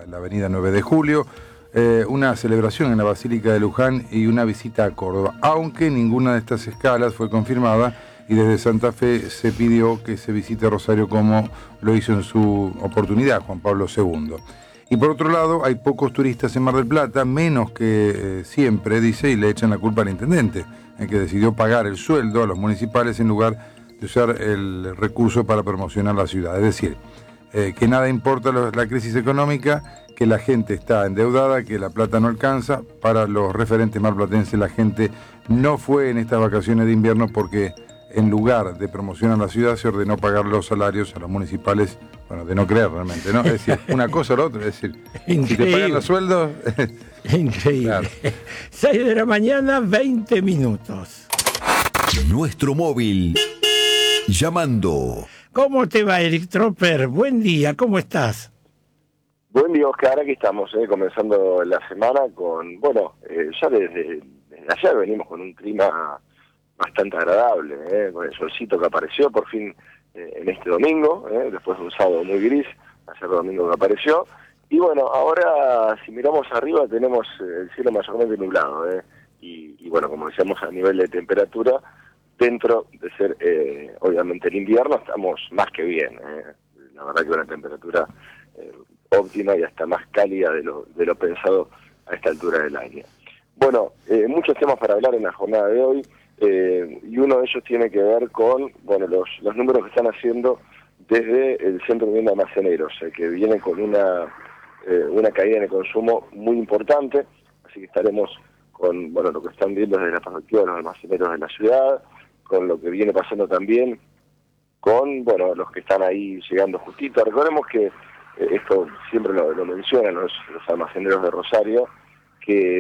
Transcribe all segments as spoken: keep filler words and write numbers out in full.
en la avenida nueve de julio, eh, una celebración en la Basílica de Luján y una visita a Córdoba, aunque ninguna de estas escalas fue confirmada y desde Santa Fe se pidió que se visite Rosario como lo hizo en su oportunidad Juan Pablo segundo. Y por otro lado, hay pocos turistas en Mar del Plata, menos que eh, siempre, dice, y le echan la culpa al intendente, el que decidió pagar el sueldo a los municipales en lugar de usar el recurso para promocionar la ciudad. Es decir, eh, que nada importa lo, la crisis económica, que la gente está endeudada, que la plata no alcanza. Para los referentes marplatenses, la gente no fue en estas vacaciones de invierno porque en lugar de promocionar la ciudad se ordenó pagar los salarios a los municipales, bueno, de no creer realmente, ¿no? Es decir, una cosa o la otra, es decir, increíble. Si te pagan los sueldos... Increíble. Claro. seis de la mañana, veinte minutos. Nuestro móvil llamando. ¿Cómo te va, Eric Tropper? Buen día, ¿cómo estás? Buen día, Oscar. Aquí estamos, eh, comenzando la semana con, bueno, eh, ya desde, desde ayer venimos con un clima bastante agradable, eh, con el solcito que apareció por fin eh, en este domingo, eh, después de un sábado muy gris, ayer domingo que apareció. Y bueno, ahora si miramos arriba tenemos el cielo mayormente nublado, eh, y, y bueno, como decíamos, a nivel de temperatura, dentro de ser eh, obviamente el invierno, estamos más que bien. Eh. La verdad que una temperatura eh, óptima y hasta más cálida de lo, de lo pensado a esta altura del año. Bueno, eh, muchos temas para hablar en la jornada de hoy, eh, y uno de ellos tiene que ver con bueno los, los números que están haciendo desde el Centro de Vivienda Almaceneros, eh, que vienen con una, eh, una caída en el consumo muy importante, así que estaremos con bueno lo que están viendo desde la perspectiva de los almaceneros de la ciudad, con lo que viene pasando también con bueno los que están ahí llegando justito. Recordemos que eh, esto siempre lo, lo mencionan los, los almaceneros de Rosario, que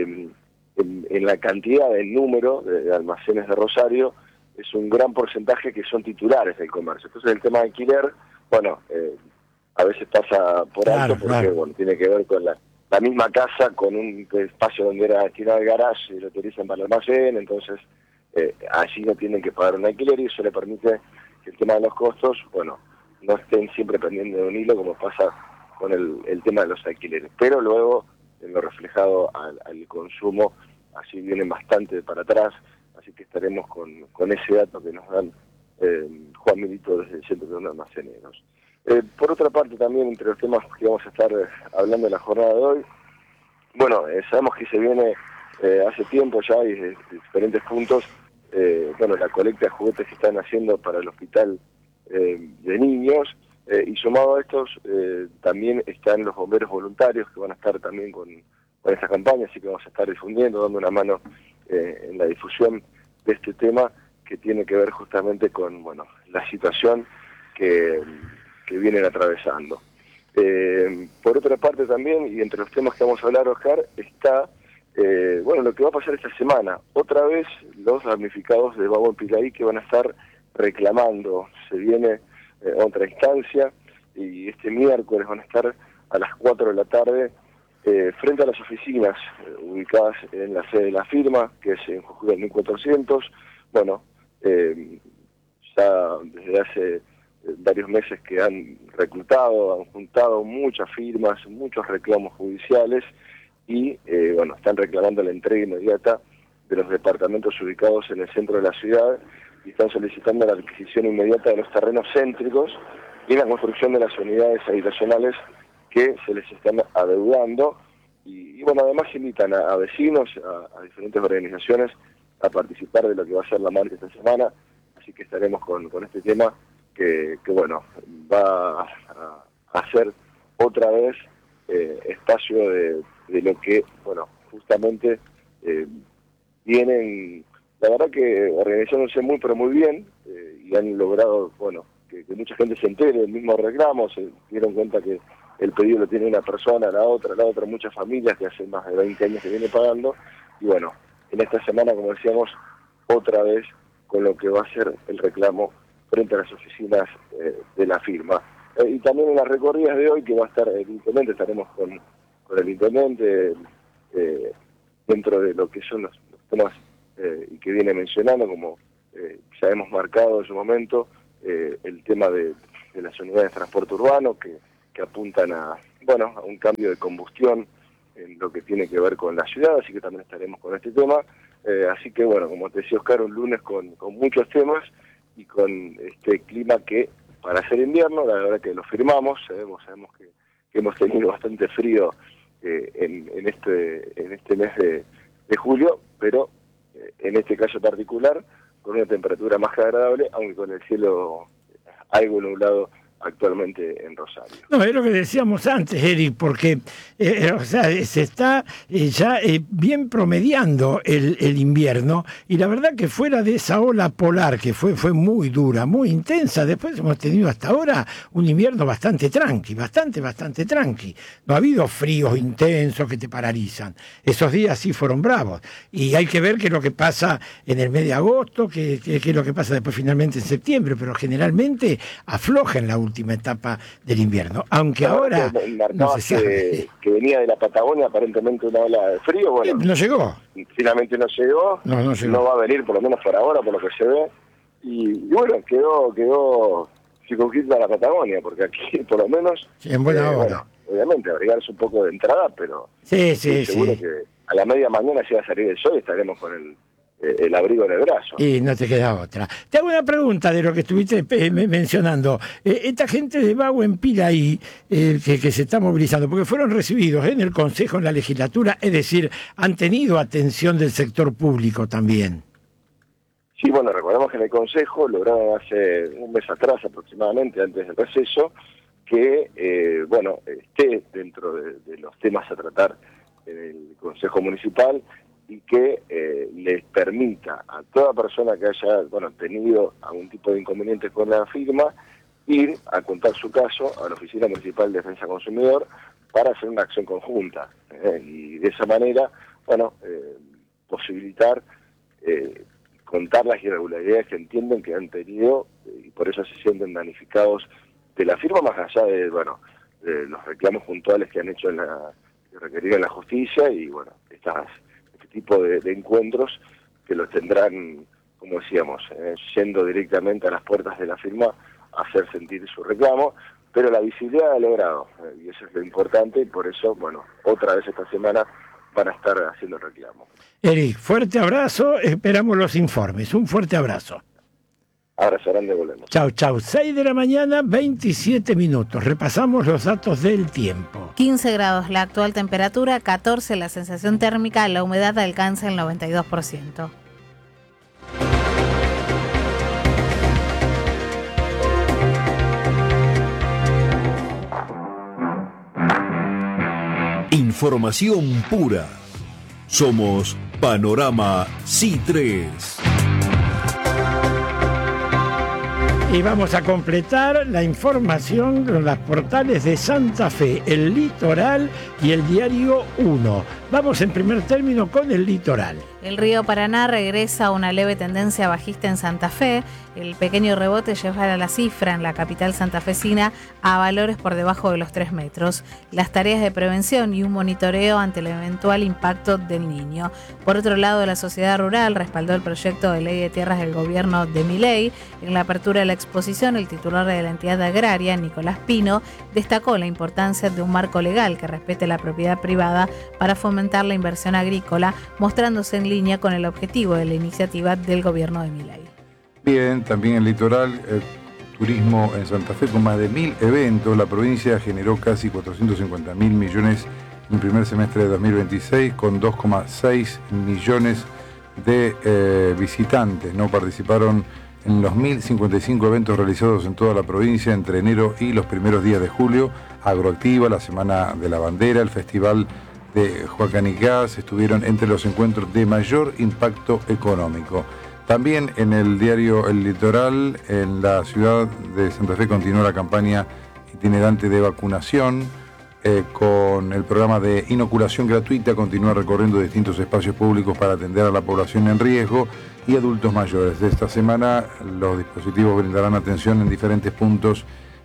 en, en la cantidad del número de, de almacenes de Rosario es un gran porcentaje que son titulares del comercio. Entonces el tema de alquiler, bueno, eh, a veces pasa por alto, claro, porque claro. bueno tiene que ver con la, la misma casa, con un espacio donde era destinado al garage y lo utilizan para el almacén, entonces eh, allí no tienen que pagar un alquiler y eso le permite que el tema de los costos, bueno, no estén siempre pendiendo de un hilo como pasa con el, el tema de los alquileres. Pero luego, en lo reflejado al, al consumo, así vienen bastante para atrás, así que estaremos con, con ese dato que nos dan eh, Juan Milito desde el Centro de Almaceneros. Eh, por otra parte también, entre los temas que vamos a estar eh, hablando en la jornada de hoy, bueno, eh, sabemos que se viene eh, hace tiempo ya y desde diferentes puntos, eh, bueno, la colecta de juguetes que están haciendo para el hospital eh, de niños, eh, y sumado a estos eh, también están los bomberos voluntarios que van a estar también con, con esta campaña, así que vamos a estar difundiendo, dando una mano eh, en la difusión de este tema que tiene que ver justamente con, bueno, la situación que, que vienen atravesando. Eh, por otra parte también, y entre los temas que vamos a hablar, Oscar, está eh, bueno lo que va a pasar esta semana. Otra vez los damnificados de Babo en Pilaí que van a estar reclamando. Se viene eh, otra instancia y este miércoles van a estar a las cuatro de la tarde eh, frente a las oficinas eh, ubicadas en la sede de la firma, que es en Jujuy mil cuatrocientos. Bueno, eh, ya desde hace varios meses que han reclutado, han juntado muchas firmas, muchos reclamos judiciales y eh, bueno, están reclamando la entrega inmediata de los departamentos ubicados en el centro de la ciudad y están solicitando la adquisición inmediata de los terrenos céntricos y la construcción de las unidades habitacionales que se les están adeudando y, y bueno, además invitan a, a vecinos, a, a diferentes organizaciones a participar de lo que va a ser la marcha esta semana, así que estaremos con, con este tema Que, que bueno, va a, a ser otra vez eh, espacio de, de lo que, bueno, justamente eh, vienen, la verdad que organizándose muy pero muy bien eh, y han logrado, bueno, que, que mucha gente se entere del mismo reclamo, se dieron cuenta que el pedido lo tiene una persona, la otra, la otra, muchas familias que hace más de veinte años que viene pagando, y bueno, en esta semana, como decíamos, otra vez con lo que va a ser el reclamo frente a las oficinas eh, de la firma. Eh, y también en las recorridas de hoy, que va a estar el intendente, estaremos con, con el intendente eh, dentro de lo que son los, los temas eh, y que viene mencionando, como eh, ya hemos marcado en su momento, eh, el tema de, de las unidades de transporte urbano, que, que apuntan a bueno, a un cambio de combustión en lo que tiene que ver con la ciudad, así que también estaremos con este tema. Eh, así que bueno, como te decía Oscar, un lunes con, con muchos temas y con este clima que para ser invierno, la verdad que lo firmamos, sabemos, sabemos que, que hemos tenido bastante frío eh, en, en, este, en este mes de, de julio, pero eh, en este caso particular, con una temperatura más agradable, aunque con el cielo algo nublado actualmente en Rosario. No, es lo que decíamos antes, Eric, porque eh, o sea, se está eh, ya eh, bien promediando el, el invierno, y la verdad que fuera de esa ola polar que fue, fue muy dura, muy intensa, después hemos tenido hasta ahora un invierno bastante tranqui, bastante, bastante tranqui. No ha habido fríos intensos que te paralizan. Esos días sí fueron bravos, y hay que ver qué es lo que pasa en el mes de agosto, qué, qué, qué es lo que pasa después finalmente en septiembre, pero generalmente afloja en la última etapa del invierno, aunque no, ahora no se sabe. Que, que venía de la Patagonia aparentemente una ola de frío, bueno, no llegó, finalmente no llegó, no, no llegó, no va a venir por lo menos por ahora, por lo que se ve, y, y bueno, quedó quedó circunscrita a la Patagonia, porque aquí por lo menos sí, en buena eh, hora, bueno, obviamente abrigarse un poco de entrada, pero sí, sí, seguro sí. que a la media mañana si va a salir el sol estaremos con el el abrigo en el brazo. Y no te queda otra. Te hago una pregunta de lo que estuviste eh, mencionando. Eh, esta gente de Vago en Pila ahí, eh, que, que se está movilizando, porque fueron recibidos en el Consejo, en la legislatura, es decir, han tenido atención del sector público también. Sí, bueno, recordemos que en el Consejo lograron hace un mes atrás aproximadamente, antes del receso, que, eh, bueno, esté dentro de, de los temas a tratar en el Consejo Municipal, y que eh, les permita a toda persona que haya bueno tenido algún tipo de inconveniente con la firma ir a contar su caso a la Oficina Municipal de Defensa del Consumidor para hacer una acción conjunta eh, y de esa manera bueno eh, posibilitar eh, contar las irregularidades que entienden que han tenido eh, y por eso se sienten damnificados de la firma, más allá de bueno de los reclamos puntuales que han hecho en la que requerían la justicia y bueno estas tipo de, de encuentros que los tendrán, como decíamos, eh, yendo directamente a las puertas de la firma a hacer sentir su reclamo, pero la visibilidad ha logrado, eh, y eso es lo importante, y por eso, bueno, otra vez esta semana van a estar haciendo el reclamo. Eric, fuerte abrazo, esperamos los informes, un fuerte abrazo. Abrazo grande, volvemos. Chau, chau. seis de la mañana, veintisiete minutos. Repasamos los datos del tiempo. quince grados la actual temperatura, catorce la sensación térmica, la humedad alcanza el noventa y dos por ciento. Información pura. Somos Panorama C tres. Y vamos a completar la información con los portales de Santa Fe, El Litoral y el Diario uno. Vamos en primer término con El Litoral. El río Paraná regresa a una leve tendencia bajista en Santa Fe. El pequeño rebote llevará la cifra en la capital santafesina a valores por debajo de los tres metros. Las tareas de prevención y un monitoreo ante el eventual impacto del Niño. Por otro lado, la sociedad rural respaldó el proyecto de ley de tierras del gobierno de Milei. En la apertura de la exposición, el titular de la entidad agraria, Nicolás Pino, destacó la importancia de un marco legal que respete la propiedad privada para fomentar la inversión agrícola, mostrándose en línea con el objetivo de la iniciativa del gobierno de Milei. Bien, también el litoral, eh, turismo en Santa Fe con más de mil eventos. La provincia generó casi cuatrocientos cincuenta mil millones en el primer semestre de dos mil veintiséis, con dos coma seis millones de eh, visitantes. No participaron en los mil cincuenta y cinco eventos realizados en toda la provincia entre enero y los primeros días de julio. Agroactiva, la Semana de la Bandera, el Festival de Huacanicás estuvieron entre los encuentros de mayor impacto económico. También en el diario El Litoral, en la ciudad de Santa Fe continúa la campaña itinerante de vacunación eh, con el programa de inoculación gratuita, continúa recorriendo distintos espacios públicos para atender a la población en riesgo y adultos mayores. De esta semana los dispositivos brindarán atención en diferentes puntos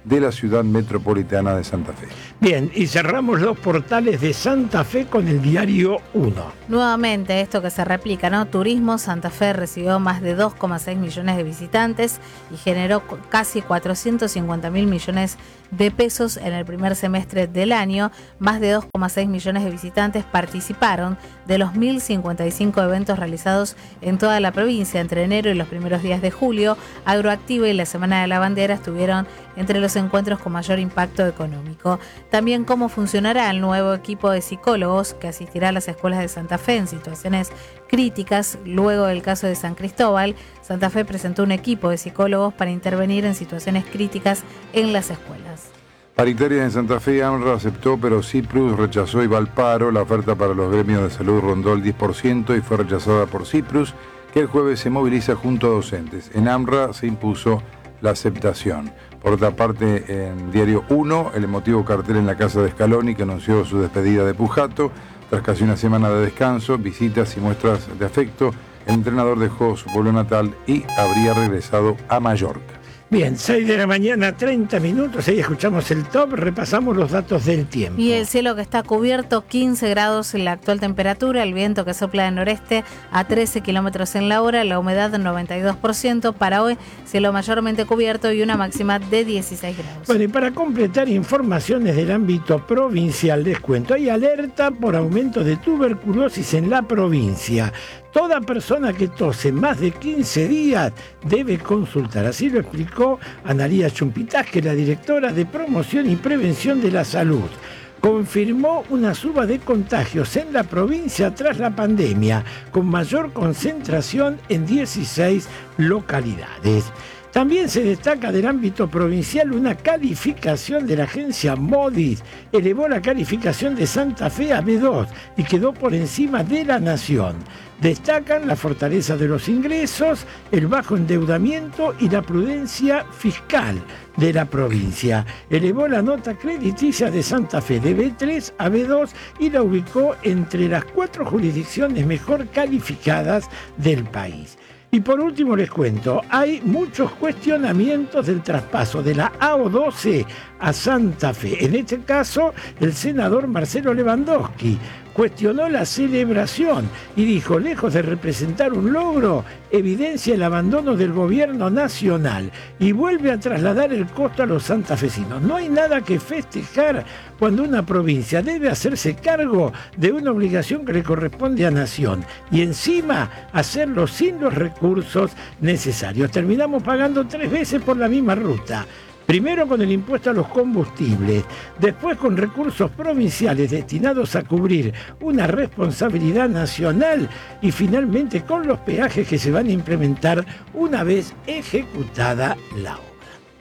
de la ciudad metropolitana de Santa Fe. Bien, y cerramos los portales de Santa Fe con el diario uno. Nuevamente, esto que se replica, ¿no? Turismo, Santa Fe recibió más de dos coma seis millones de visitantes y generó casi cuatrocientos cincuenta mil millones de pesos en el primer semestre del año. Más de dos coma seis millones de visitantes participaron de los mil cincuenta y cinco eventos realizados en toda la provincia entre enero y los primeros días de julio. Agroactiva y la Semana de la Bandera estuvieron entre los encuentros con mayor impacto económico. También cómo funcionará el nuevo equipo de psicólogos que asistirá a las escuelas de Santa Fe en situaciones críticas. Luego del caso de San Cristóbal, Santa Fe presentó un equipo de psicólogos para intervenir en situaciones críticas en las escuelas. Paritaria en Santa Fe, AMRA aceptó, pero Ciprus rechazó y va al paro. La oferta para los gremios de salud rondó el diez por ciento y fue rechazada por Ciprus, que el jueves se moviliza junto a docentes. En AMRA se impuso la aceptación. Por otra parte, en Diario uno, el emotivo cartel en la casa de Scaloni, que anunció su despedida de Pujato. Tras casi una semana de descanso, visitas y muestras de afecto, el entrenador dejó su pueblo natal y habría regresado a Mallorca. Bien, seis de la mañana, treinta minutos, ahí escuchamos el top, repasamos los datos del tiempo. Y el cielo que está cubierto, quince grados en la actual temperatura, el viento que sopla de noreste a trece kilómetros en la hora, la humedad noventa y dos por ciento. Para hoy, cielo mayormente cubierto y una máxima de dieciséis grados. Bueno, y para completar informaciones del ámbito provincial, les cuento, hay alerta por aumento de tuberculosis en la provincia. Toda persona que tose más de quince días debe consultar. Así lo explicó Analía Chumpitaz, que es la directora de Promoción y Prevención de la Salud. Confirmó una suba de contagios en la provincia tras la pandemia, con mayor concentración en dieciséis localidades. También se destaca del ámbito provincial una calificación de la agencia Modis. Elevó la calificación de Santa Fe a B dos y quedó por encima de la Nación. Destacan la fortaleza de los ingresos, el bajo endeudamiento y la prudencia fiscal de la provincia. Elevó la nota crediticia de Santa Fe de B tres a B dos y la ubicó entre las cuatro jurisdicciones mejor calificadas del país. Y por último les cuento, hay muchos cuestionamientos del traspaso de la A O doce a Santa Fe. En este caso, el senador Marcelo Lewandowski cuestionó la celebración y dijo, lejos de representar un logro, evidencia el abandono del gobierno nacional y vuelve a trasladar el costo a los santafesinos. No hay nada que festejar cuando una provincia debe hacerse cargo de una obligación que le corresponde a Nación y encima hacerlo sin los recursos necesarios. Terminamos pagando tres veces por la misma ruta. Primero con el impuesto a los combustibles, después con recursos provinciales destinados a cubrir una responsabilidad nacional y finalmente con los peajes que se van a implementar una vez ejecutada la obra.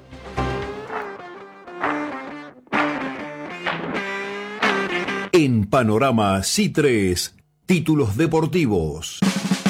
En Panorama C tres, títulos deportivos.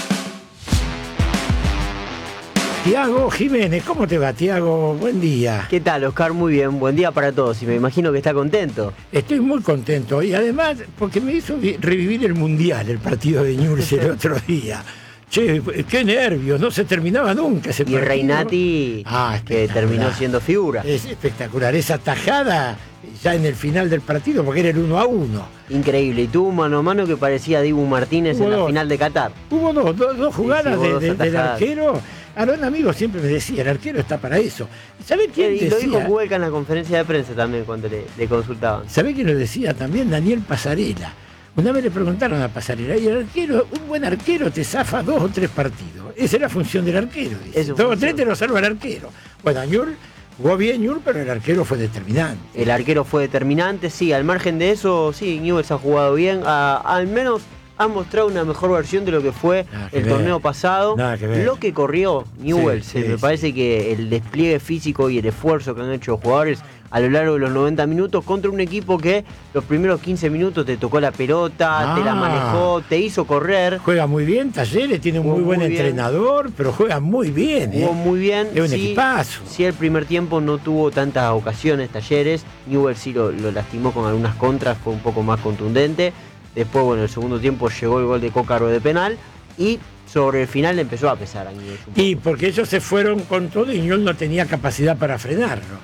Tiago Jiménez, ¿cómo te va, Tiago? Buen día. ¿Qué tal, Oscar? Muy bien, buen día para todos y me imagino que está contento. Estoy muy contento y además porque me hizo revivir el Mundial, el partido de Newell's el otro día. Che, qué nervios, no se terminaba nunca ese partido. Y Reinati, ah, que terminó siendo figura. Es espectacular, esa tajada ya en el final del partido porque era el uno a uno. Increíble, y tuvo un mano a mano que parecía Dibu Martínez Hubo en la dos. final de Qatar. Hubo dos, dos, dos jugadas sí, sí, de, dos de, del atajadas. arquero. Ahora un amigo siempre me decía, el arquero está para eso. ¿Sabés quién Y lo decía? dijo Cuelca en la conferencia de prensa también cuando le, le consultaban. ¿Sabés quién lo decía también? Daniel Pasarela. Una vez le preguntaron a Pasarela, y el arquero, un buen arquero te zafa dos o tres partidos. Esa es la función del arquero, dice. Eso Dos o función. tres te lo salva el arquero. Bueno, Ñul jugó bien Ñul, pero el arquero fue determinante. El arquero fue determinante, sí, al margen de eso, sí, Newell's ha jugado bien, a- al menos ha mostrado una mejor versión de lo que fue Nada que el ver. torneo pasado. Nada que ver. Lo que corrió Newell's, Sí, eh, sí, me sí. parece que el despliegue físico y el esfuerzo que han hecho los jugadores a lo largo de los noventa minutos contra un equipo que los primeros quince minutos te tocó la pelota, Ah. te la manejó, te hizo correr, Juega muy bien, Talleres tiene un Jugó muy buen muy bien. entrenador, pero juega muy bien. jugó ¿eh? muy bien. Es un sí, equipazo. sí, el primer tiempo no tuvo tantas ocasiones Talleres, Newell's sí lo, lo lastimó con algunas contras, fue un poco más contundente. Después, bueno, el segundo tiempo llegó el gol de Cócaro de penal y sobre el final le empezó a pesar a Newell's un poco. Y porque ellos se fueron con todo y Ñul no tenía capacidad para frenarlo.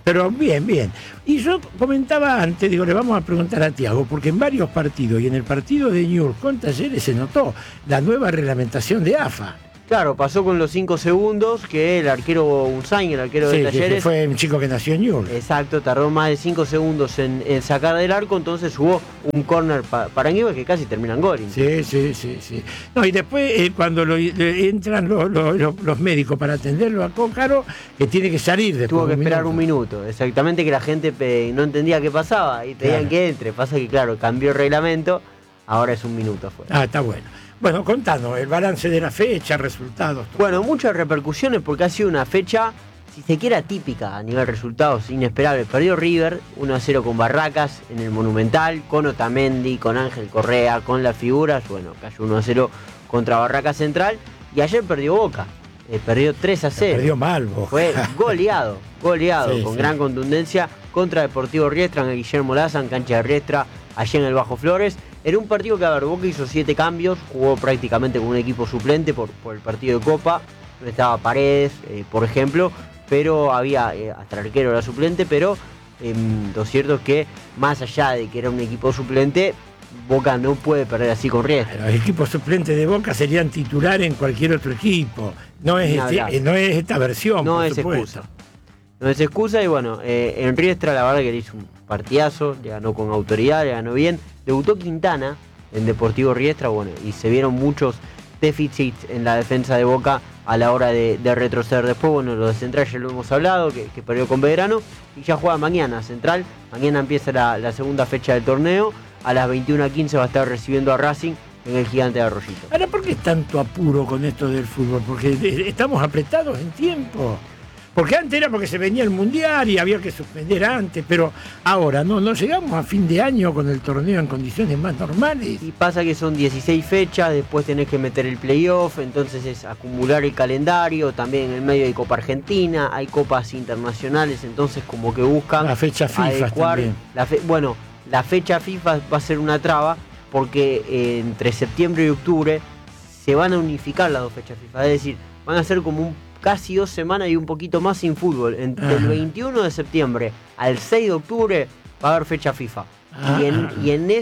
Pero bien, bien. Y yo comentaba antes, digo, le vamos a preguntar a Tiago, porque en varios partidos, y en el partido de Newell's con Talleres se notó la nueva reglamentación de A F A. Claro, pasó con los cinco segundos que el arquero Unzain, el arquero Sí, de que- Talleres, que fue un chico que nació en Newell's. exacto, tardó más de cinco segundos en, en sacar del arco, entonces hubo un córner pa- para Newell's que casi termina en gol. Sí, sí, sí, sí. No, y después eh, cuando lo- le entran los, los- los- los médicos para atenderlo a Cócaro, que tiene que salir después. Tuvo que de esperar un minuto, exactamente, que la gente pe- no entendía qué pasaba y pedían Claro. que entre. Pasa que, claro, cambió el reglamento, ahora es un minuto afuera. Ah, está bueno. Bueno, contanos, el balance de la fecha, resultados. todo. Bueno, muchas repercusiones porque ha sido una fecha, si se quiere, atípica a nivel resultados, inesperables. Perdió River uno a cero con Barracas en el Monumental, con Otamendi, con Ángel Correa, con las figuras. Bueno, cayó uno a cero contra Barracas Central. Y ayer perdió Boca, eh, perdió tres a cero. Perdió mal, vos. Fue goleado, goleado, Sí, con sí. gran contundencia contra Deportivo Riestra en el Guillermo Laza, en cancha de Riestra, allí en el Bajo Flores. Era un partido que, a ver, Boca hizo siete cambios, jugó prácticamente con un equipo suplente por, por el partido de Copa. No estaba Paredes, eh, por ejemplo, pero había, eh, hasta el arquero era suplente, pero eh, lo cierto es que, más allá de que era un equipo suplente, Boca no puede perder así con Riestra. Los equipos suplentes de Boca serían titulares en cualquier otro equipo. No es, Ni este- hablar. eh, no es esta versión, No por es supuesto. excusa. No es excusa y bueno, eh, en Riestra la verdad que le hizo un partidazo, le ganó con autoridad, le ganó bien. Debutó Quintana en Deportivo Riestra, bueno, y se vieron muchos déficits en la defensa de Boca a la hora de, de retroceder. Después, bueno, lo de Central ya lo hemos hablado, que, que perdió con Belgrano, y ya juega mañana Central. Mañana empieza la, la segunda fecha del torneo, a las veintiuna quince va a estar recibiendo a Racing en el Gigante de Arroyito. Ahora, ¿por qué tanto apuro con esto del fútbol? Porque eh, estamos apretados en tiempo. Porque antes era porque se venía el Mundial y había que suspender antes, pero ahora no, no llegamos a fin de año con el torneo en condiciones más normales. Y pasa que son dieciséis fechas, después tenés que meter el playoff, entonces es acumular el calendario, también en el medio hay Copa Argentina, hay copas internacionales, entonces como que buscan La fecha FIFA adecuar también. la fe- bueno, la fecha FIFA va a ser una traba porque eh, entre septiembre y octubre se van a unificar las dos fechas FIFA, es decir, van a ser como un casi dos semanas y un poquito más sin fútbol. Entre Ajá. el veintiuno de septiembre al seis de octubre va a haber fecha FIFA. Ah. Y, en, y en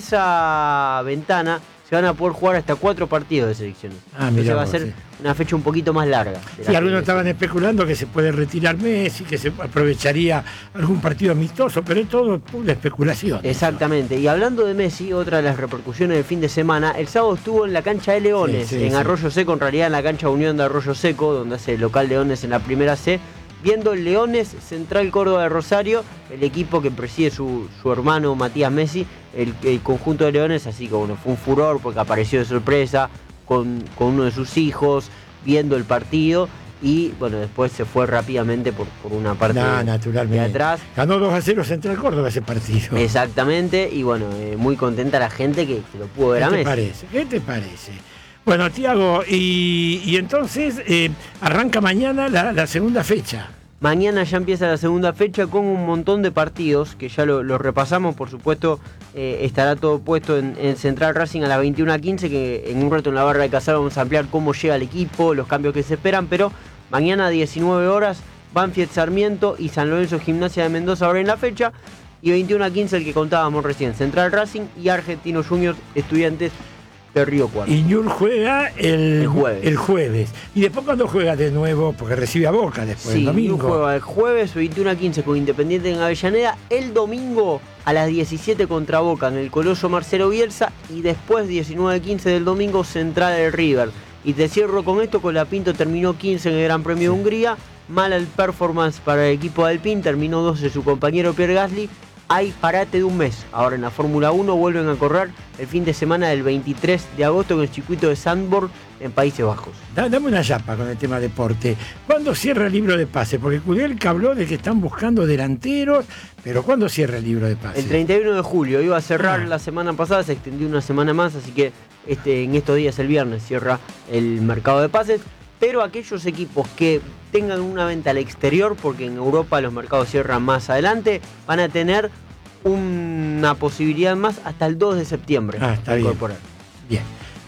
esa ventana se van a poder jugar hasta cuatro partidos de selecciones. Ah, Entonces mirá va a vos, ser sí. una fecha un poquito más larga. de Sí, la algunos que- estaban especulando que se puede retirar Messi, que se aprovecharía algún partido amistoso, pero es todo pura especulación. Exactamente. Y hablando de Messi, otra de las repercusiones del fin de semana, el sábado estuvo en la cancha de Leones, Sí, sí, en sí. Arroyo Seco, en realidad en la cancha Unión de Arroyo Seco, donde hace el local Leones en la primera C, viendo el Leones Central Córdoba de Rosario, el equipo que preside su, su hermano Matías Messi, el, el conjunto de Leones, así que bueno, fue un furor porque apareció de sorpresa con, con uno de sus hijos, viendo el partido. Y bueno, después se fue rápidamente por, por una parte No, de- naturalmente. de atrás. Ganó dos a cero Central Córdoba ese partido. Exactamente, y bueno, eh, muy contenta la gente que, que lo pudo ver ¿Qué a te Messi. parece? ¿Qué te parece? Bueno, Tiago, y, y entonces eh, arranca mañana la, la segunda fecha. Mañana ya empieza la segunda fecha con un montón de partidos, que ya lo, lo repasamos, por supuesto, eh, estará todo puesto en, en Central Racing a las veintiuna quince, que en un rato en la barra de Casal vamos a ampliar cómo llega el equipo, los cambios que se esperan, pero mañana a diecinueve horas, Banfield Sarmiento y San Lorenzo Gimnasia de Mendoza abren la fecha, y veintiuna quince el que contábamos recién, Central Racing y Argentinos Juniors Estudiantes de Río Cuarto. Y Newell's juega el, El jueves. el jueves. Y después cuando juega de nuevo, porque recibe a Boca después, Sí, el domingo. Newell's juega el jueves veintiuna quince con Independiente en Avellaneda, el domingo a las diecisiete contra Boca en el Coloso Marcelo Bielsa y después diecinueve quince del domingo Central del River. Y te cierro con esto, Colapinto terminó quince en el Gran Premio de Hungría, mal el performance para el equipo de Alpine, terminó doce su compañero Pierre Gasly. Hay parate de un mes. Ahora en la Fórmula uno vuelven a correr el fin de semana del veintitrés de agosto en el circuito de Zandvoort en Países Bajos. Da- Dame una yapa con el tema deporte. ¿Cuándo cierra el libro de pase? Porque Kudelka habló de que están buscando delanteros, pero ¿cuándo cierra el libro de pase? El treinta y uno de julio iba a cerrar Ah. la semana pasada, se extendió una semana más, así que este, en estos días, el viernes, cierra el mercado de pases. Pero aquellos equipos que tengan una venta al exterior, porque en Europa los mercados cierran más adelante, van a tener una posibilidad más hasta el dos de septiembre Ah, está de bien. incorporar. Bien.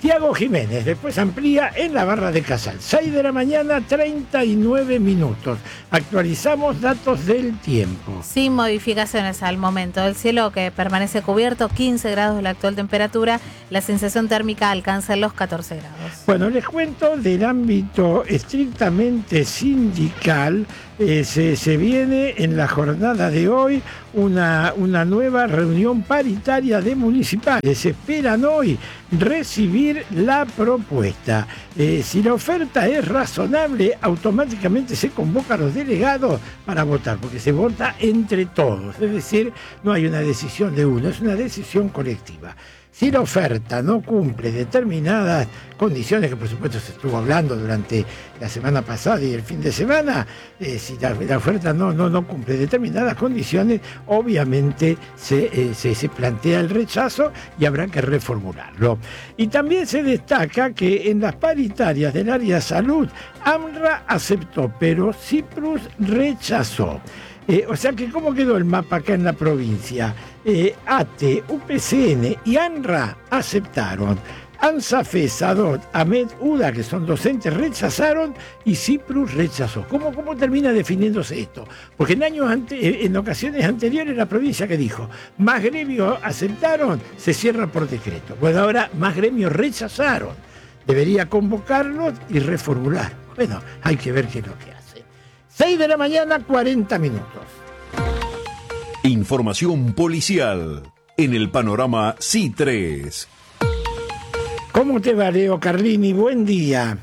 Tiago Jiménez, después amplía en la barra de Casal. seis de la mañana, treinta y nueve minutos. Actualizamos datos del tiempo. Sin modificaciones al momento. El cielo que permanece cubierto, quince grados la actual temperatura. La sensación térmica alcanza los catorce grados. Bueno, les cuento del ámbito estrictamente sindical. Eh, se, se viene en la jornada de hoy una, una nueva reunión paritaria de municipales. Esperan hoy recibir la propuesta. Eh, si la oferta es razonable, automáticamente se convoca a los delegados para votar, porque se vota entre todos. Es decir, no hay una decisión de uno, es una decisión colectiva. Si la oferta no cumple determinadas condiciones, que por supuesto se estuvo hablando durante la semana pasada y el fin de semana, eh, si la, la oferta no, no, no cumple determinadas condiciones, obviamente se, eh, se, se plantea el rechazo y habrá que reformularlo. Y también se destaca que en las paritarias del área de salud, AMRA aceptó, pero Cyprus rechazó. Eh, o sea que, ¿cómo quedó el mapa acá en la provincia? Eh, A T E, U P C N y ANRA aceptaron. ANSAFE, SADOT, AMED, UDA, que son docentes, rechazaron y Cyprus rechazó. ¿Cómo, cómo termina definiéndose esto? Porque en años ante, en ocasiones anteriores la provincia que dijo, más gremios aceptaron, se cierra por decreto. Bueno, ahora más gremios rechazaron. Debería convocarlos y reformular. Bueno, hay que ver qué es lo que hace. seis de la mañana, cuarenta minutos. Información policial en el panorama C tres. ¿Cómo te va, Leo Carlini? Buen día.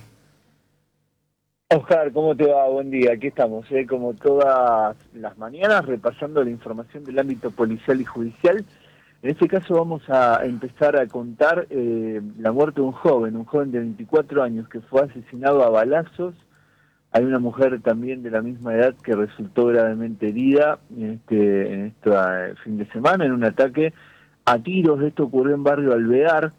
Oscar, ¿cómo te va? Buen día. Aquí estamos, ¿eh? Como todas las mañanas, repasando la información del ámbito policial y judicial. En este caso vamos a empezar a contar eh, la muerte de un joven, un joven de veinticuatro años que fue asesinado a balazos. Hay una mujer también de la misma edad que resultó gravemente herida en este, en este fin de semana en un ataque a tiros. Esto ocurrió en barrio Alvear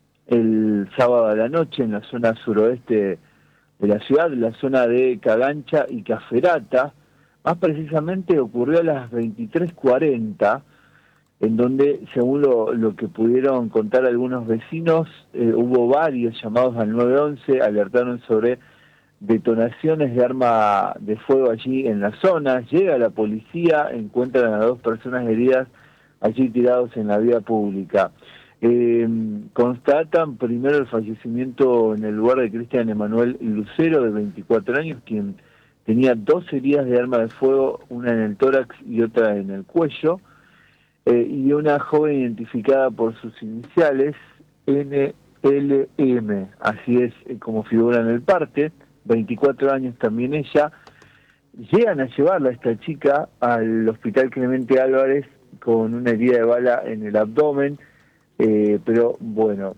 el sábado a la noche en la zona suroeste de la ciudad, la zona de Cagancha y Caferata. Más precisamente ocurrió a las veintitrés cuarenta, en donde, según lo, lo que pudieron contar algunos vecinos, eh, hubo varios llamados al nueve once, alertaron sobre detonaciones de arma de fuego allí en la zona. Llega la policía, encuentran a dos personas heridas allí tirados en la vía pública. Eh, constatan primero el fallecimiento en el lugar de Cristian Emanuel Lucero, de veinticuatro años, quien tenía dos heridas de arma de fuego, una en el tórax y otra en el cuello, eh, y una joven identificada por sus iniciales, N L M, así es eh, como figura en el parte, veinticuatro años también ella. Llegan a llevarla, esta chica, al Hospital Clemente Álvarez con una herida de bala en el abdomen, eh, pero bueno,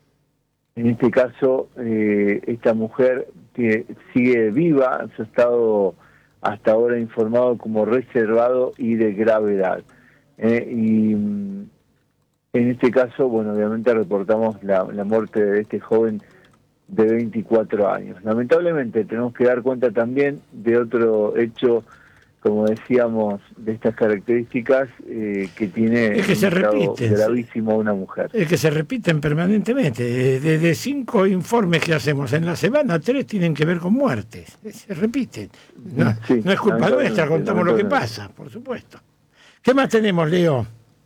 en este caso eh, esta mujer que sigue viva, su estado hasta ahora informado como reservado y de gravedad. Eh, y en este caso, bueno, obviamente reportamos la, la muerte de este joven de veinticuatro años. Lamentablemente tenemos que dar cuenta también de otro hecho, como decíamos, de estas características eh, que tiene es que se repiten, gravísimo una mujer. Es que se repiten permanentemente. De, de cinco informes que hacemos en la semana, tres tienen que ver con muertes. Se repiten. No, sí, no es culpa nuestra, contamos lo que pasa, por supuesto. ¿Qué más tenemos, Leo?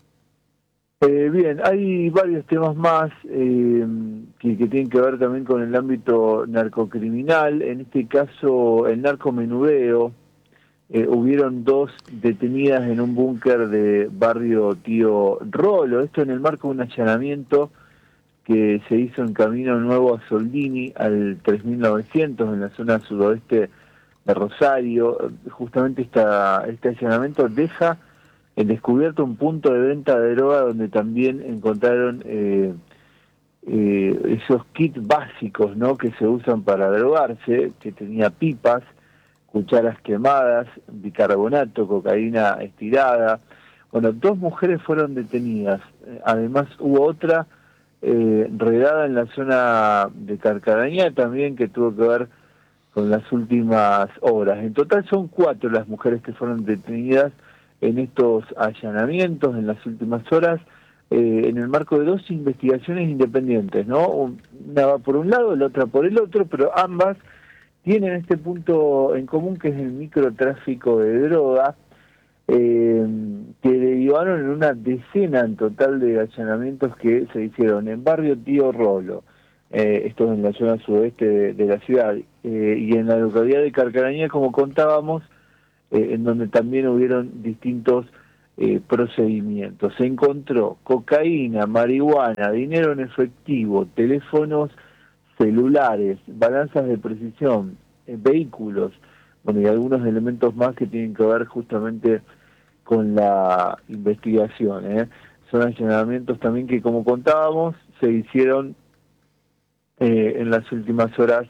Eh, bien, hay varios temas más eh, que, que tienen que ver también con el ámbito narcocriminal. En este caso, el narcomenudeo. Eh, hubieron dos detenidas en un búnker de barrio Tío Rolo. Esto en el marco de un allanamiento que se hizo en Camino Nuevo a Soldini, al tres mil novecientos, en la zona sudoeste de Rosario. Justamente esta, este allanamiento deja en descubierto un punto de venta de droga donde también encontraron eh, eh, esos kits básicos, ¿no?, que se usan para drogarse, que tenía pipas, cucharas quemadas, bicarbonato, cocaína estirada. Bueno, dos mujeres fueron detenidas. Además hubo otra eh, redada en la zona de Carcarañá también, que tuvo que ver con las últimas horas. En total son cuatro las mujeres que fueron detenidas en estos allanamientos en las últimas horas. eh, en el marco de dos investigaciones independientes, ¿no? Una va por un lado, la otra por el otro, pero ambas tienen este punto en común, que es el microtráfico de droga, eh, que derivaron en una decena en total de allanamientos que se hicieron en Barrio Tío Rolo, eh, esto en la zona sudoeste de, de la ciudad, eh, y en la localidad de Carcarañá, como contábamos, eh, en donde también hubieron distintos eh, procedimientos. Se encontró cocaína, marihuana, dinero en efectivo, teléfonos celulares, balanzas de precisión, eh, vehículos, bueno, y algunos elementos más que tienen que ver justamente con la investigación, ¿eh? Son allanamientos también que, como contábamos, se hicieron eh, en las últimas horas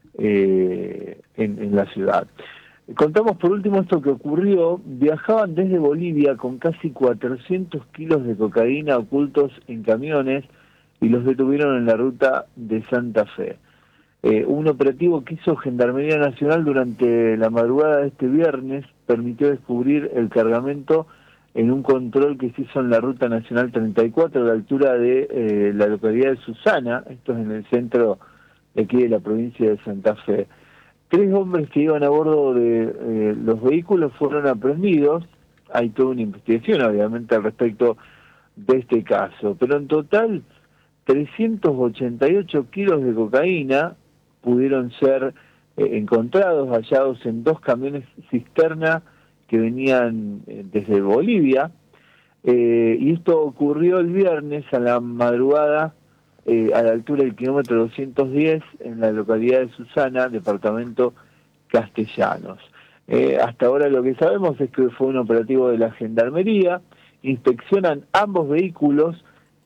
eh, en, en la ciudad. Contamos por último esto que ocurrió: viajaban desde Bolivia con casi cuatrocientos kilos de cocaína ocultos en camiones y los detuvieron en la ruta de Santa Fe. Eh, un operativo que hizo Gendarmería Nacional durante la madrugada de este viernes permitió descubrir el cargamento en un control que se hizo en la Ruta Nacional treinta y cuatro, a la altura de eh, la localidad de Susana, esto es en el centro de aquí de la provincia de Santa Fe. Tres hombres que iban a bordo de eh, los vehículos fueron aprehendidos. Hay toda una investigación, obviamente, al respecto de este caso, pero en total trescientos ochenta y ocho kilos de cocaína pudieron ser eh, encontrados, hallados en dos camiones cisterna que venían eh, desde Bolivia, eh, y esto ocurrió el viernes a la madrugada, eh, a la altura del kilómetro doscientos diez, en la localidad de Susana, departamento Castellanos. Eh, hasta ahora lo que sabemos es que fue un operativo de la Gendarmería. Inspeccionan ambos vehículos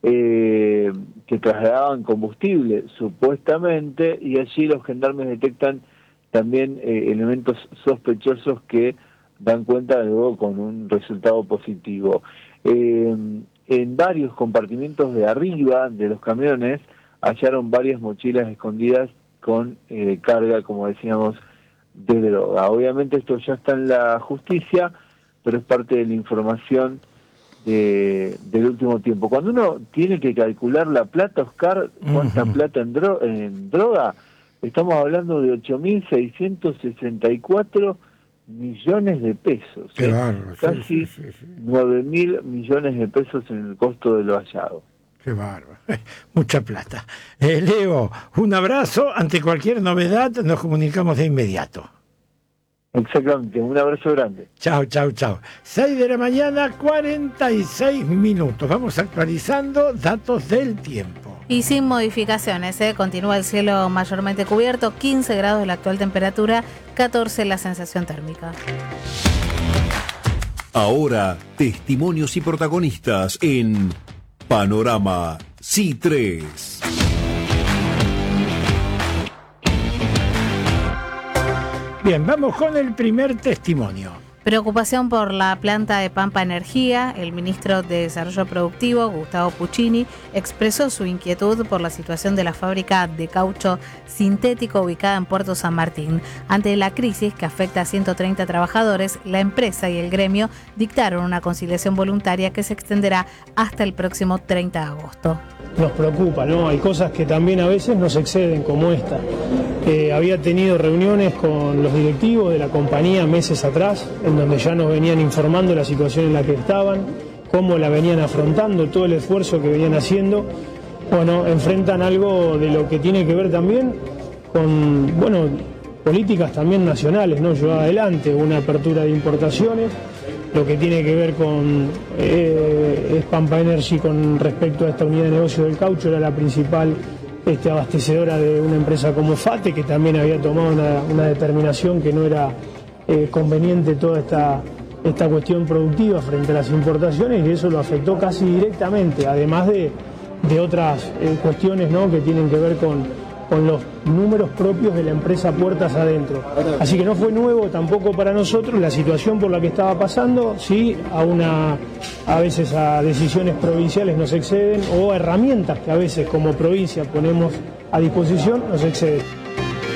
eh, que trasladaban combustible, supuestamente, y allí los gendarmes detectan también eh, elementos sospechosos que dan cuenta luego con un resultado positivo. Eh, en varios compartimentos de arriba de los camiones hallaron varias mochilas escondidas con eh, carga, como decíamos, de droga. Obviamente esto ya está en la justicia, pero es parte de la información de, del último tiempo. Cuando uno tiene que calcular la plata, Oscar, cuánta uh-huh. plata en, dro en droga, estamos hablando de ocho mil seiscientos sesenta y cuatro millones de pesos. Qué ¿eh? bárbaro. Casi sí, sí, sí, sí. nueve mil millones de pesos en el costo de lo hallado. Qué bárbaro. Mucha plata. Eh, Leo, un abrazo. Ante cualquier novedad nos comunicamos de inmediato. Exactamente, un abrazo grande. Chao, chao, chao. seis de la mañana, cuarenta y seis minutos. Vamos actualizando datos del tiempo. Y sin modificaciones, ¿eh? Continúa el cielo mayormente cubierto, quince grados la actual temperatura, catorce la sensación térmica. Ahora, testimonios y protagonistas en Panorama C I tres. Bien, vamos con el primer testimonio. Preocupación por la planta de Pampa Energía. El ministro de Desarrollo Productivo, Gustavo Puccini, expresó su inquietud por la situación de la fábrica de caucho sintético ubicada en Puerto San Martín. Ante la crisis que afecta a ciento treinta trabajadores, la empresa y el gremio dictaron una conciliación voluntaria que se extenderá hasta el próximo treinta de agosto. Nos preocupa, ¿no? Hay cosas que también a veces nos exceden, como esta. Eh, había tenido reuniones con los directivos de la compañía meses atrás, en donde ya nos venían informando la situación en la que estaban, cómo la venían afrontando, todo el esfuerzo que venían haciendo. Bueno, enfrentan algo de lo que tiene que ver también con, bueno, políticas también nacionales, ¿no? Llevar adelante una apertura de importaciones, lo que tiene que ver con eh, es Pampa Energy con respecto a esta unidad de negocio del caucho, era la principal este, abastecedora de una empresa como FATE, que también había tomado una, una determinación que no era eh, conveniente toda esta, esta cuestión productiva frente a las importaciones, y eso lo afectó casi directamente, además de, de otras eh, cuestiones, ¿no?, que tienen que ver con con los números propios de la empresa puertas adentro. Así que no fue nuevo tampoco para nosotros la situación por la que estaba pasando, sí, a, una, a veces a decisiones provinciales nos exceden, o a herramientas que a veces como provincia ponemos a disposición nos exceden.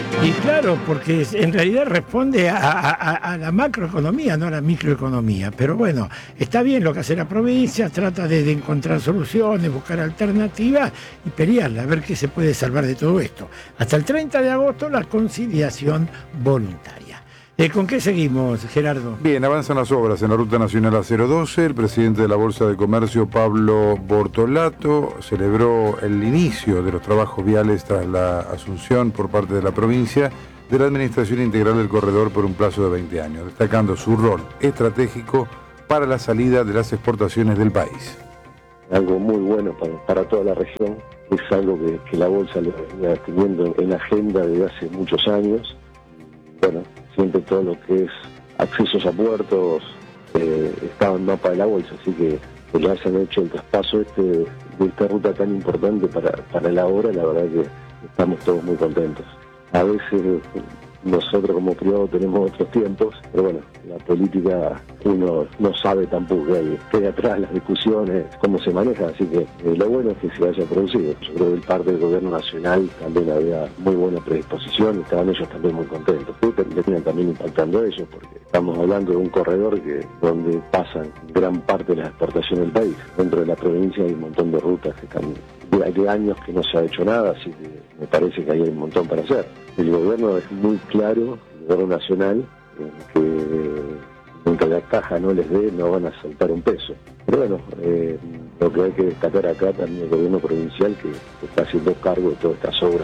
Y claro, porque en realidad responde a, a, a la macroeconomía, no a la microeconomía. Pero bueno, está bien lo que hace la provincia, trata de, de encontrar soluciones, buscar alternativas y pelearla, a ver qué se puede salvar de todo esto. Hasta el treinta de agosto la conciliación voluntaria. Eh, ¿Con qué seguimos, Gerardo? Bien, avanzan las obras en la Ruta Nacional A cero doce. El presidente de la Bolsa de Comercio, Pablo Bortolato, celebró el inicio de los trabajos viales tras la asunción por parte de la provincia de la administración integral del corredor por un plazo de veinte años, destacando su rol estratégico para la salida de las exportaciones del país. Algo muy bueno para, para toda la región, es algo que, que la Bolsa lo venía teniendo en la agenda desde hace muchos años. Bueno, siempre todo lo que es accesos a puertos eh, estaba en mapa de la Bolsa, así que que le hayan hecho el traspaso este de esta ruta tan importante para, para la obra, la verdad que estamos todos muy contentos. A veces nosotros como privados tenemos otros tiempos, pero bueno, la política uno no sabe tampoco que hay, que hay atrás las discusiones, cómo se maneja, así que eh, lo bueno es que se haya producido. Yo creo que el parte del gobierno nacional también había muy buena predisposición y estaban ellos también muy contentos. Y terminan también impactando a ellos, porque estamos hablando de un corredor que donde pasan gran parte de las exportaciones del país. Dentro de la provincia hay un montón de rutas que están de años que no se ha hecho nada, así que me parece que hay un montón para hacer. El gobierno es muy claro, el gobierno nacional, en que mientras la caja no les dé, no van a soltar un peso. Pero bueno, eh, lo que hay que destacar acá también el gobierno provincial que, que está haciendo cargo de todas estas obras.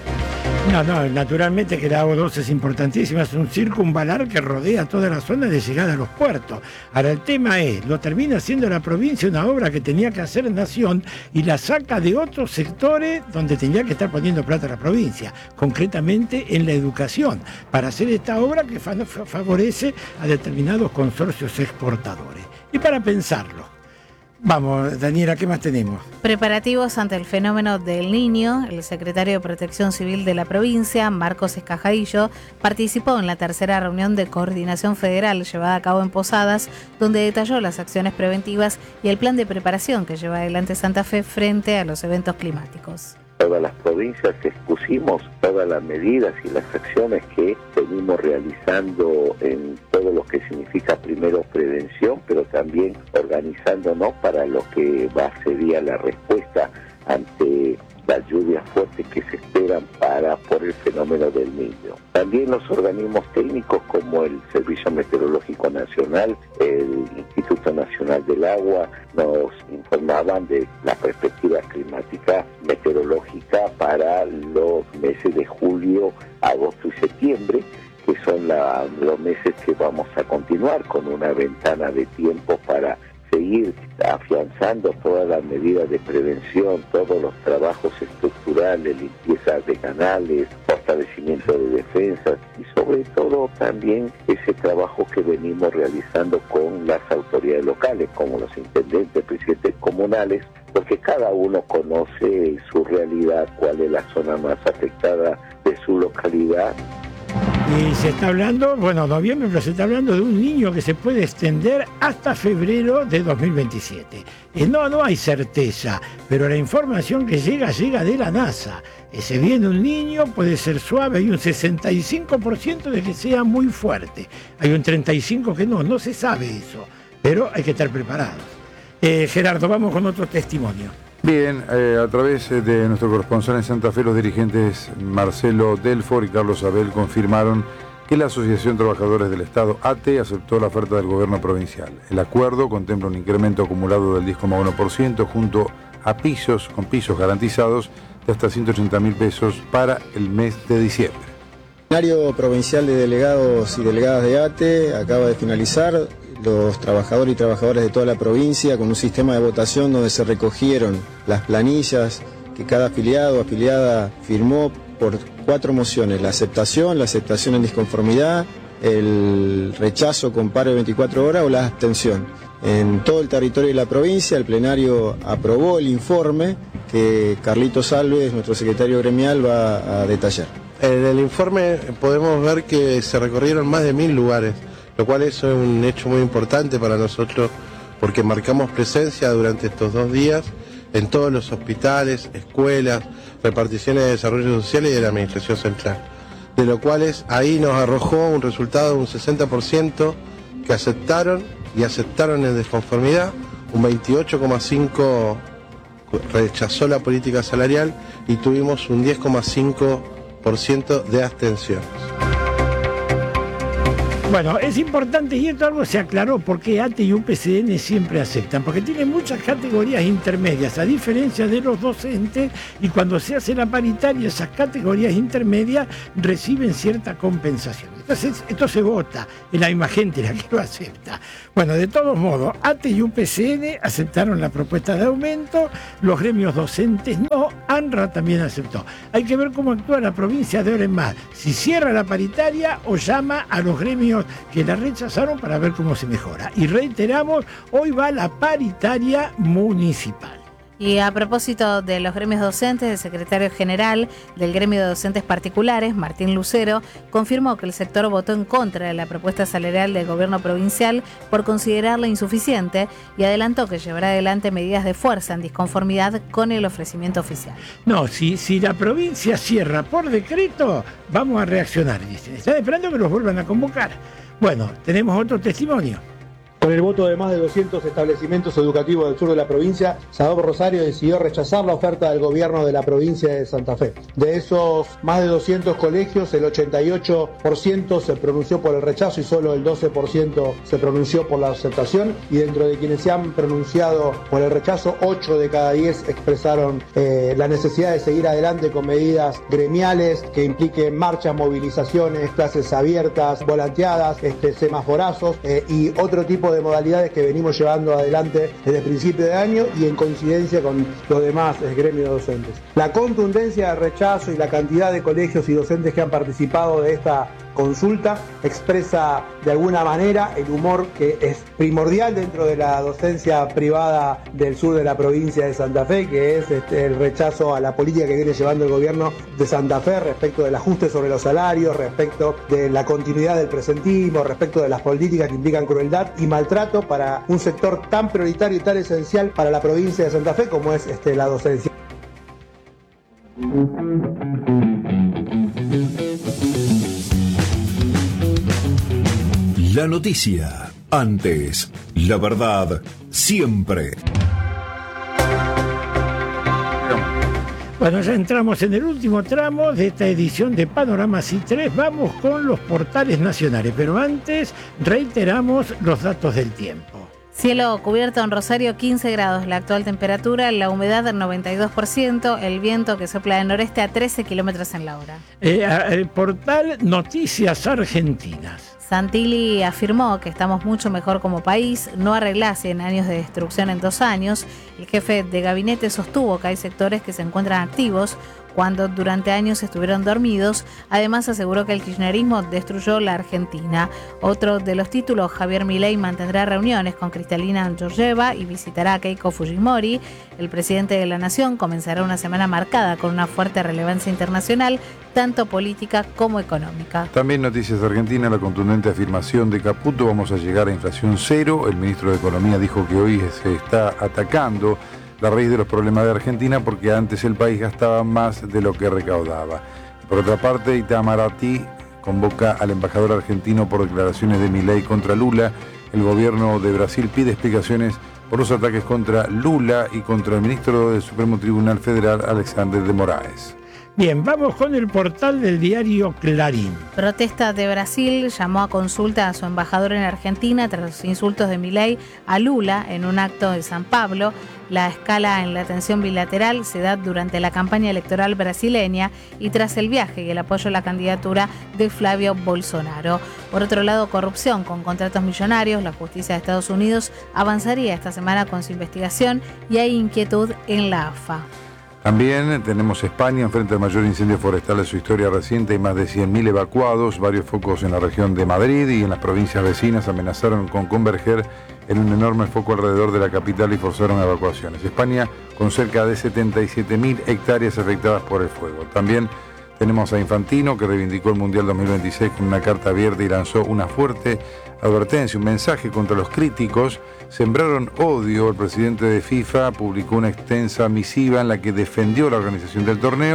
No, no, naturalmente que la A doce es importantísima, es un circunvalar que rodea toda la zona de llegada a los puertos. Ahora el tema es, lo termina haciendo la provincia una obra que tenía que hacer Nación y la saca de otros sectores donde tenía que estar poniendo plata la provincia, concretamente en la educación, para hacer esta obra que fa- favorece a determinados consorcios exportadores. Y para pensarlo. Vamos, Daniela, ¿qué más tenemos? Preparativos ante el fenómeno del Niño. El secretario de Protección Civil de la provincia, Marcos Escajadillo, participó en la tercera reunión de coordinación federal llevada a cabo en Posadas, donde detalló las acciones preventivas y el plan de preparación que lleva adelante Santa Fe frente a los eventos climáticos. Todas las provincias expusimos todas las medidas y las acciones que venimos realizando en todo lo que significa primero prevención, pero también organizándonos para lo que va a ser la respuesta ante las lluvias fuertes que se esperan para por el fenómeno del Niño. También los organismos técnicos como el Servicio Meteorológico Nacional, el Instituto Nacional del Agua, nos informaban de la perspectiva climática meteorológica para los meses de julio, agosto y septiembre, que son la, los meses que vamos a continuar con una ventana de tiempo para seguir afianzando todas las medidas de prevención, todos los trabajos estructurales, limpieza de canales, fortalecimiento de defensas y sobre todo también ese trabajo que venimos realizando con las autoridades locales, como los intendentes, presidentes comunales, porque cada uno conoce su realidad, cuál es la zona más afectada de su localidad. Y se está hablando, bueno, noviembre, pero se está hablando de un niño que se puede extender hasta febrero de dos mil veintisiete. Y no, no hay certeza, pero la información que llega, llega de la NASA. Que se viene un niño, puede ser suave, hay un sesenta y cinco por ciento de que sea muy fuerte. Hay un treinta y cinco por ciento que no, no se sabe eso, pero hay que estar preparados. Eh, Gerardo, vamos con otro testimonio. Bien, eh, a través de nuestro corresponsal en Santa Fe, los dirigentes Marcelo Delfor y Carlos Abel confirmaron que la Asociación de Trabajadores del Estado, A T E, aceptó la oferta del gobierno provincial. El acuerdo contempla un incremento acumulado del diez coma uno por ciento junto a pisos, con pisos garantizados de hasta ciento ochenta mil pesos para el mes de diciembre. El plenario provincial de delegados y delegadas de A T E acaba de finalizar. Los trabajadores y trabajadoras de toda la provincia con un sistema de votación donde se recogieron las planillas que cada afiliado o afiliada firmó por cuatro mociones: la aceptación, la aceptación en disconformidad, el rechazo con paro de veinticuatro horas o la abstención. En todo el territorio de la provincia el plenario aprobó el informe que Carlitos Alves, nuestro secretario gremial, va a detallar. En el informe podemos ver que se recorrieron más de mil lugares, lo cual es un hecho muy importante para nosotros porque marcamos presencia durante estos dos días en todos los hospitales, escuelas, reparticiones de desarrollo social y de la administración central. de lo cual es, ahí nos arrojó un resultado de un sesenta por ciento que aceptaron y aceptaron en desconformidad, un veintiocho coma cinco por ciento rechazó la política salarial y tuvimos un diez coma cinco por ciento de abstenciones. Bueno, es importante, y esto algo se aclaró, porque A T E y U P C N siempre aceptan, porque tienen muchas categorías intermedias, a diferencia de los docentes, y cuando se hace la paritaria, esas categorías intermedias reciben cierta compensación. Entonces, esto se vota, es la misma gente la que lo acepta. Bueno, de todos modos, A T E y U P C N aceptaron la propuesta de aumento, los gremios docentes no, ANRA también aceptó. Hay que ver cómo actúa la provincia de ahora en más, si cierra la paritaria o llama a los gremios que la rechazaron para ver cómo se mejora. Y reiteramos, hoy va la paritaria municipal. Y a propósito de los gremios docentes, el secretario general del gremio de docentes particulares, Martín Lucero, confirmó que el sector votó en contra de la propuesta salarial del gobierno provincial por considerarla insuficiente y adelantó que llevará adelante medidas de fuerza en disconformidad con el ofrecimiento oficial. No, si, si la provincia cierra por decreto, vamos a reaccionar, dicen. Están esperando que los vuelvan a convocar. Bueno, tenemos otro testimonio. Con el voto de más de doscientos establecimientos educativos del sur de la provincia, Sadop Rosario decidió rechazar la oferta del gobierno de la provincia de Santa Fe. De esos más de doscientos colegios, el ochenta y ocho por ciento se pronunció por el rechazo y solo el doce por ciento se pronunció por la aceptación. Y dentro de quienes se han pronunciado por el rechazo, ocho de cada diez expresaron eh, la necesidad de seguir adelante con medidas gremiales que impliquen marchas, movilizaciones, clases abiertas, volanteadas, este, semaforazos eh, y otro tipo de modalidades que venimos llevando adelante desde el principio de año y en coincidencia con los demás eh, gremios docentes. La contundencia del rechazo y la cantidad de colegios y docentes que han participado de esta consulta expresa de alguna manera el humor que es primordial dentro de la docencia privada del sur de la provincia de Santa Fe, que es este, el rechazo a la política que viene llevando el gobierno de Santa Fe respecto del ajuste sobre los salarios, respecto de la continuidad del presentismo, respecto de las políticas que implican crueldad y maltrato para un sector tan prioritario y tan esencial para la provincia de Santa Fe como es este, la docencia. La noticia, antes, la verdad, siempre. Bueno, ya entramos en el último tramo de esta edición de Panorama C tres. Vamos con los portales nacionales, pero antes reiteramos los datos del tiempo. Cielo cubierto en Rosario, quince grados la actual temperatura, la humedad del noventa y dos por ciento, el viento que sopla del noreste a trece kilómetros en la hora. Eh, el portal Noticias Argentinas. Santilli afirmó que estamos mucho mejor como país, no arreglás cien años de destrucción en dos años. El jefe de gabinete sostuvo que hay sectores que se encuentran activos cuando durante años estuvieron dormidos. Además aseguró que el kirchnerismo destruyó la Argentina. Otro de los títulos, Javier Milei mantendrá reuniones con Cristalina Georgieva y visitará a Keiko Fujimori. El presidente de la Nación comenzará una semana marcada con una fuerte relevancia internacional, tanto política como económica. También Noticias Argentina, la contundente afirmación de Caputo, vamos a llegar a inflación cero. El ministro de Economía dijo que hoy se está atacando la raíz de los problemas de Argentina porque antes el país gastaba más de lo que recaudaba. Por otra parte, Itamaraty convoca al embajador argentino por declaraciones de Milei contra Lula. El gobierno de Brasil pide explicaciones por los ataques contra Lula y contra el ministro del Supremo Tribunal Federal, Alexandre de Moraes. Bien, vamos con el portal del diario Clarín. Protesta de Brasil llamó a consulta a su embajador en Argentina tras los insultos de Milei a Lula en un acto de San Pablo. La escala en la tensión bilateral se da durante la campaña electoral brasileña y tras el viaje y el apoyo a la candidatura de Flavio Bolsonaro. Por otro lado, corrupción con contratos millonarios. La justicia de Estados Unidos avanzaría esta semana con su investigación y hay inquietud en la A F A. También tenemos España, enfrenta el mayor incendio forestal de su historia reciente. Hay más de cien mil evacuados. Varios focos en la región de Madrid y en las provincias vecinas amenazaron con converger en un enorme foco alrededor de la capital y forzaron evacuaciones. España con cerca de setenta y siete mil hectáreas afectadas por el fuego. También tenemos a Infantino, que reivindicó el Mundial dos mil veintiséis con una carta abierta y lanzó una fuerte advertencia, un mensaje contra los críticos. Sembraron odio. El presidente de FIFA publicó una extensa misiva en la que defendió la organización del torneo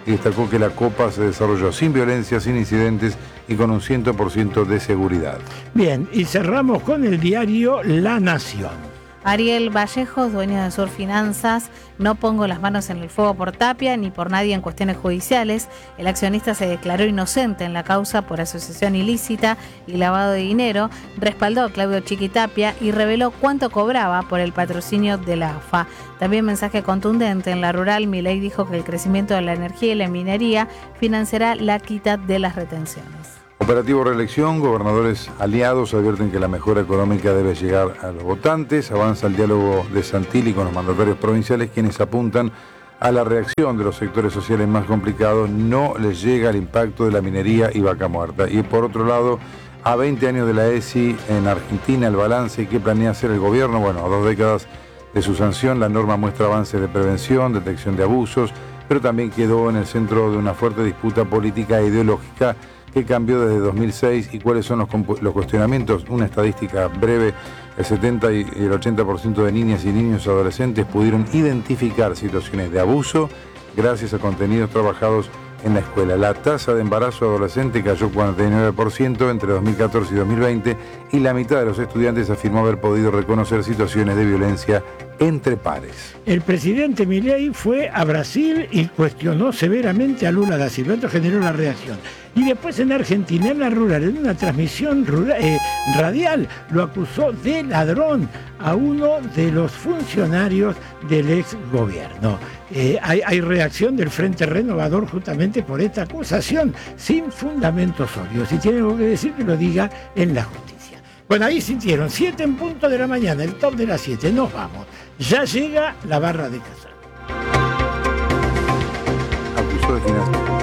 y destacó que la Copa se desarrolló sin violencia, sin incidentes y con un cien por ciento de seguridad. Bien, y cerramos con el diario La Nación. Ariel Vallejos, dueño de Sur Finanzas: no pongo las manos en el fuego por Tapia ni por nadie en cuestiones judiciales. El accionista se declaró inocente en la causa por asociación ilícita y lavado de dinero, respaldó a Claudio Chiqui Tapia y reveló cuánto cobraba por el patrocinio de la A F A. También mensaje contundente: en la rural, Milei dijo que el crecimiento de la energía y la minería financiará la quita de las retenciones. Operativo reelección, gobernadores aliados advierten que la mejora económica debe llegar a los votantes. Avanza el diálogo de Santilli con los mandatarios provinciales, quienes apuntan a la reacción de los sectores sociales más complicados. No les llega el impacto de la minería y vaca muerta. Y por otro lado, a veinte años de la E S I en Argentina, el balance que planea hacer el gobierno. Bueno, a dos décadas de su sanción, la norma muestra avances de prevención, detección de abusos, pero también quedó en el centro de una fuerte disputa política e ideológica que cambió desde dos mil seis y cuáles son los, los cuestionamientos. Una estadística breve: el setenta y el ochenta por ciento de niñas y niños adolescentes pudieron identificar situaciones de abuso gracias a contenidos trabajados en la escuela. La tasa de embarazo adolescente cayó cuarenta y nueve por ciento entre dos mil catorce y dos mil veinte y la mitad de los estudiantes afirmó haber podido reconocer situaciones de violencia entre pares. El presidente Milei fue a Brasil y cuestionó severamente a Lula da Silva. Esto generó la reacción. Y después en Argentina, en la rural, en una transmisión rural, eh, radial, lo acusó de ladrón a uno de los funcionarios del ex gobierno. Eh, hay, hay reacción del Frente Renovador justamente por esta acusación, sin fundamentos sólidos. Si tiene algo que decir, que lo diga en la justicia. Bueno, ahí sintieron, siete en punto de la mañana, el top de las siete. Nos vamos. Ya llega la barra de Casal. Acusó de financiación.